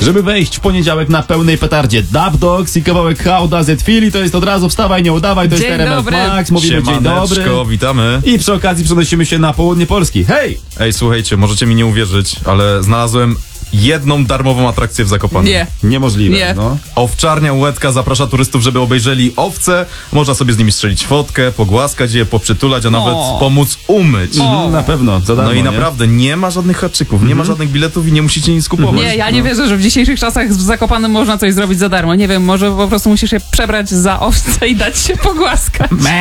Żeby wejść w poniedziałek na pełnej petardzie. Dub Dogs i kawałek How Does It Feel, i to jest od razu wstawaj, nie udawaj, to jest Dzień RMF dobry. Max, mówimy dzień dobry. Siemaneczko, witamy. I przy okazji przenosimy się na południe Polski. Hej! Ej, słuchajcie, możecie mi nie uwierzyć, ale znalazłem jedną darmową atrakcję w Zakopanem. Nie. Niemożliwe, Nie. no. Owczarnia Łetka zaprasza turystów, żeby obejrzeli owce. Można sobie z nimi strzelić fotkę, pogłaskać je, poprzytulać, a nawet pomóc umyć. Na pewno, za darmo, No i nie? naprawdę nie ma żadnych haczyków, nie ma żadnych biletów i nie musicie nic kupować. Nie, ja nie wierzę, że w dzisiejszych czasach w Zakopanem można coś zrobić za darmo. Nie wiem, może po prostu musisz się przebrać za owce i dać się pogłaskać.